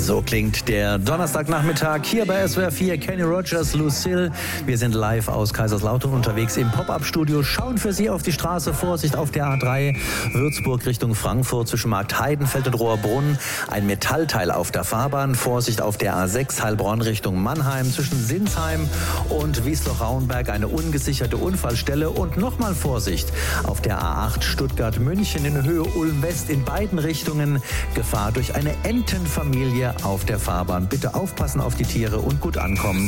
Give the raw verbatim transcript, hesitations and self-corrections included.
So klingt der Donnerstagnachmittag hier bei S W R vier. Kenny Rogers, Lucille. Wir sind live aus Kaiserslautern unterwegs im Pop-Up-Studio. Schauen für Sie auf die Straße. Vorsicht auf der A drei. Würzburg Richtung Frankfurt zwischen Markt Heidenfeld und Rohrbrunn. Ein Metallteil auf der Fahrbahn. Vorsicht auf der A sechs Heilbronn Richtung Mannheim zwischen Sinsheim und Wiesloch-Rauenberg. Eine ungesicherte Unfallstelle. Und nochmal Vorsicht auf der A acht Stuttgart-München in Höhe Ulm-West in beiden Richtungen. Gefahr durch eine Entenfamilie auf der Fahrbahn. Bitte aufpassen auf die Tiere und gut ankommen.